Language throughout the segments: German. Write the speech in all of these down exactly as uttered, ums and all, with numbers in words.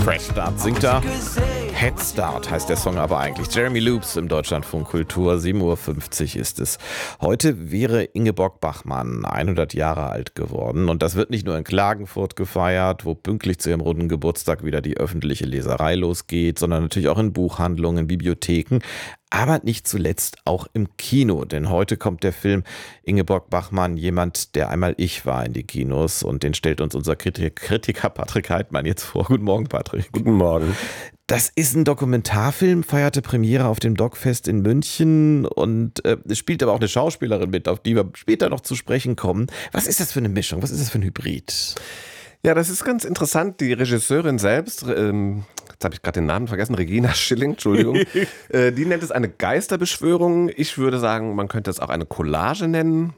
Crash Start singt er. Head Start heißt der Song aber eigentlich. Jeremy Loops im Deutschlandfunk Kultur. sieben Uhr fünfzig ist es. Heute wäre Ingeborg Bachmann hundert Jahre alt geworden. Und das wird nicht nur in Klagenfurt gefeiert, wo pünktlich zu ihrem runden Geburtstag wieder die öffentliche Leserei losgeht, sondern natürlich auch in Buchhandlungen, Bibliotheken. Aber nicht zuletzt auch im Kino, denn heute kommt der Film Ingeborg Bachmann, jemand, der einmal ich war, in die Kinos, und den stellt uns unser Kritiker Patrick Heitmann jetzt vor. Guten Morgen, Patrick. Guten Morgen. Das ist ein Dokumentarfilm, feierte Premiere auf dem Dogfest in München und äh, es spielt aber auch eine Schauspielerin mit, auf die wir später noch zu sprechen kommen. Was ist das für eine Mischung? Was ist das für ein Hybrid? Ja, das ist ganz interessant. Die Regisseurin selbst, ähm, jetzt habe ich gerade den Namen vergessen, Regina Schilling, Entschuldigung, äh, die nennt es eine Geisterbeschwörung. Ich würde sagen, man könnte es auch eine Collage nennen.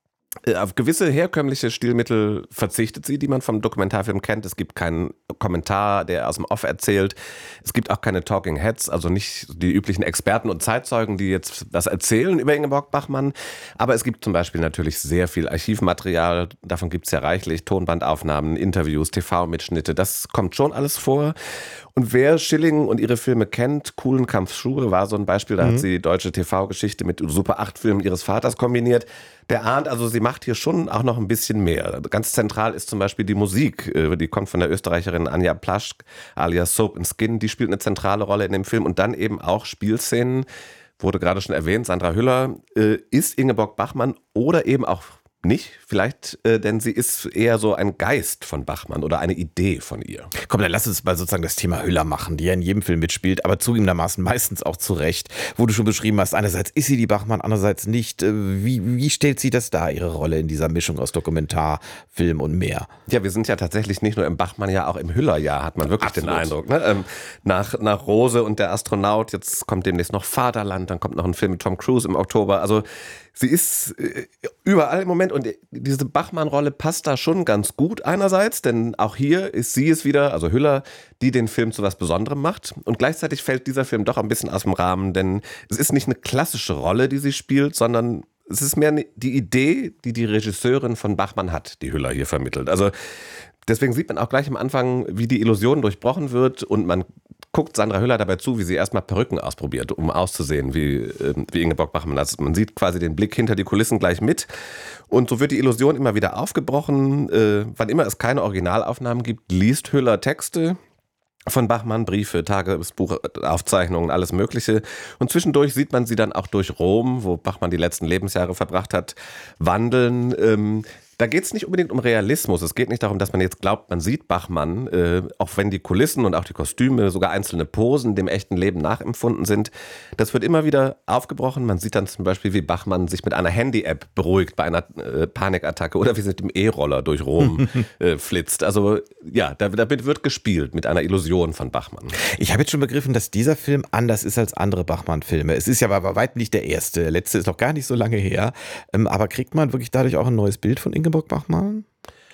Auf gewisse herkömmliche Stilmittel verzichtet sie, die man vom Dokumentarfilm kennt. Es gibt keinen Kommentar, der aus dem Off erzählt. Es gibt auch keine Talking Heads, also nicht die üblichen Experten und Zeitzeugen, die jetzt was erzählen über Ingeborg Bachmann. Aber es gibt zum Beispiel natürlich sehr viel Archivmaterial. Davon gibt es ja reichlich. Tonbandaufnahmen, Interviews, T V-Mitschnitte. Das kommt schon alles vor. Und wer Schilling und ihre Filme kennt, Kuhlenkampfs Schuhe war so ein Beispiel, da mhm. hat sie deutsche T V-Geschichte mit Super acht Filmen ihres Vaters kombiniert. Der ahnt, also sie macht hier schon auch noch ein bisschen mehr. Ganz zentral ist zum Beispiel die Musik, die kommt von der Österreicherin Anja Plaschk, alias Soap and Skin, die spielt eine zentrale Rolle in dem Film. Und dann eben auch Spielszenen, wurde gerade schon erwähnt, Sandra Hüller ist Ingeborg Bachmann oder eben auch nicht, vielleicht, äh, denn sie ist eher so ein Geist von Bachmann oder eine Idee von ihr. Komm, dann lass uns mal sozusagen das Thema Hüller machen, die ja in jedem Film mitspielt, aber zugegebenermaßen meistens auch zurecht, wo du schon beschrieben hast, einerseits ist sie die Bachmann, andererseits nicht. Wie, wie stellt sie das dar, ihre Rolle in dieser Mischung aus Dokumentar, Film und mehr? Ja, wir sind ja tatsächlich nicht nur im Bachmann-Jahr, auch im Hüller-Jahr hat man wirklich Absolut. Den Eindruck. Ne? Ähm, nach, nach Rose und der Astronaut, jetzt kommt demnächst noch Vaterland, dann kommt noch ein Film mit Tom Cruise im Oktober, also sie ist äh, überall im Moment und diese Bachmann-Rolle passt da schon ganz gut einerseits, denn auch hier ist sie es wieder, also Hüller, die den Film zu was Besonderem macht. Und gleichzeitig fällt dieser Film doch ein bisschen aus dem Rahmen, denn es ist nicht eine klassische Rolle, die sie spielt, sondern es ist mehr die Idee, die die Regisseurin von Bachmann hat, die Hüller hier vermittelt. Also deswegen sieht man auch gleich am Anfang, wie die Illusion durchbrochen wird und man guckt Sandra Hüller dabei zu, wie sie erstmal Perücken ausprobiert, um auszusehen wie, äh, wie Ingeborg Bachmann. Also man sieht quasi den Blick hinter die Kulissen gleich mit. Und so wird die Illusion immer wieder aufgebrochen. Äh, wann immer es keine Originalaufnahmen gibt, liest Hüller Texte von Bachmann, Briefe, Tagebuchaufzeichnungen, alles Mögliche. Und zwischendurch sieht man sie dann auch durch Rom, wo Bachmann die letzten Lebensjahre verbracht hat, wandeln. Ähm, Da geht es nicht unbedingt um Realismus. Es geht nicht darum, dass man jetzt glaubt, man sieht Bachmann, äh, auch wenn die Kulissen und auch die Kostüme, sogar einzelne Posen dem echten Leben nachempfunden sind. Das wird immer wieder aufgebrochen. Man sieht dann zum Beispiel, wie Bachmann sich mit einer Handy-App beruhigt bei einer äh, Panikattacke oder wie sie mit dem E-Roller durch Rom äh, flitzt. Also ja, damit wird gespielt mit einer Illusion von Bachmann. Ich habe jetzt schon begriffen, dass dieser Film anders ist als andere Bachmann-Filme. Es ist ja bei weitem nicht der erste. Der letzte ist noch gar nicht so lange her. Ähm, aber kriegt man wirklich dadurch auch ein neues Bild von Ingeborg Bachmann?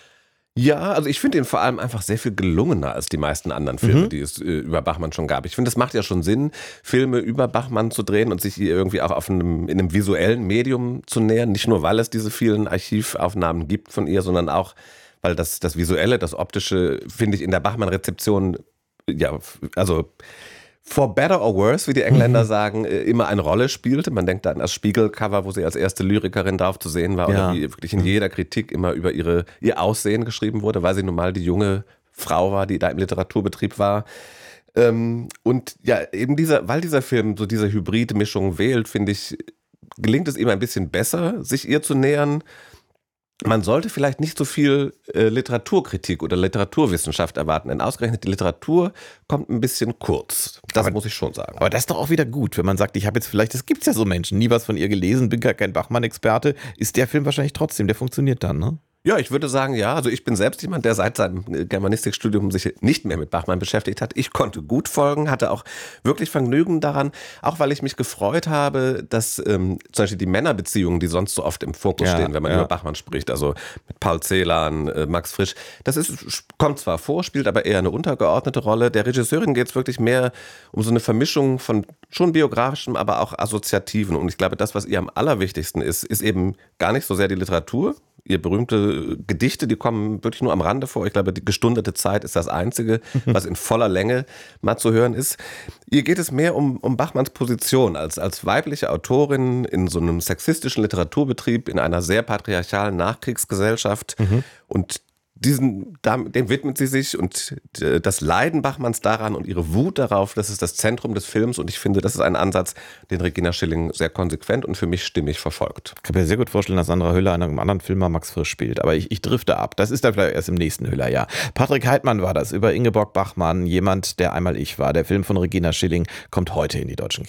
Ja, also ich finde ihn vor allem einfach sehr viel gelungener als die meisten anderen Filme, Mhm. die es äh, über Bachmann schon gab. Ich finde, es macht ja schon Sinn, Filme über Bachmann zu drehen und sich irgendwie auch auf einem, in einem visuellen Medium zu nähern. Nicht nur, weil es diese vielen Archivaufnahmen gibt von ihr, sondern auch, weil das, das Visuelle, das Optische, finde ich, in der Bachmann-Rezeption, ja, also for better or worse, wie die Engländer mhm. sagen, immer eine Rolle spielte. Man denkt da an das Spiegelcover, wo sie als erste Lyrikerin drauf zu sehen war, Ja. oder wie wirklich in jeder Kritik immer über ihre, ihr Aussehen geschrieben wurde, weil sie nun mal die junge Frau war, die da im Literaturbetrieb war. Ähm, und ja, eben dieser, weil dieser Film so diese hybride Mischung wählt, finde ich, gelingt es ihm ein bisschen besser, sich ihr zu nähern. Man sollte vielleicht nicht so viel äh, Literaturkritik oder Literaturwissenschaft erwarten, denn ausgerechnet die Literatur kommt ein bisschen kurz. Das aber, muss ich schon sagen. Aber das ist doch auch wieder gut, wenn man sagt, ich habe jetzt vielleicht, das gibt es ja so Menschen, nie was von ihr gelesen, bin gar kein Bachmann-Experte, ist der Film wahrscheinlich trotzdem, der funktioniert dann, ne? Ja, ich würde sagen, ja. Also ich bin selbst jemand, der seit seinem Germanistikstudium sich nicht mehr mit Bachmann beschäftigt hat. Ich konnte gut folgen, hatte auch wirklich Vergnügen daran, auch weil ich mich gefreut habe, dass ähm, zum Beispiel die Männerbeziehungen, die sonst so oft im Fokus Ja, stehen, wenn man ja. über Bachmann spricht, also mit Paul Celan, äh, Max Frisch, das ist, kommt zwar vor, spielt aber eher eine untergeordnete Rolle. Der Regisseurin geht es wirklich mehr um so eine Vermischung von schon biografischem, aber auch assoziativen. Und ich glaube, das, was ihr am allerwichtigsten ist, ist eben gar nicht so sehr die Literatur, ihr berühmte Gedichte, die kommen wirklich nur am Rande vor. Ich glaube, die gestundete Zeit ist das Einzige, was in voller Länge mal zu hören ist. Ihr geht es mehr um, um Bachmanns Position als, als weibliche Autorin in so einem sexistischen Literaturbetrieb in einer sehr patriarchalen Nachkriegsgesellschaft. Mhm. Und Diesen, dem widmet sie sich und das Leiden Bachmanns daran und ihre Wut darauf, das ist das Zentrum des Films und ich finde, das ist ein Ansatz, den Regina Schilling sehr konsequent und für mich stimmig verfolgt. Ich kann mir sehr gut vorstellen, dass Sandra Hüller in einem anderen Film mal Max Frisch spielt, aber ich, ich drifte ab. Das ist dann vielleicht erst im nächsten Hüller-Jahr. Patrick Heitmann war das über Ingeborg Bachmann, jemand, der einmal ich war. Der Film von Regina Schilling kommt heute in die deutschen Kinos.